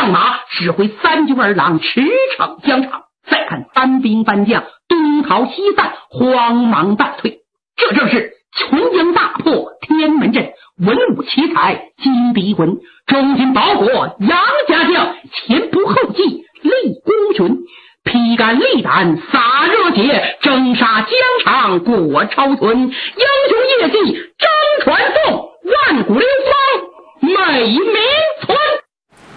上马指挥三军二郎驰骋疆场。再看番兵番将东逃西散，慌忙败退。这正是琼江大破天门阵，文武奇才金逼魂，中军保国杨家将，前仆后继立功勋，披肝沥胆洒热血，征杀疆场过超存，英雄业绩争传颂，万古流芳美名。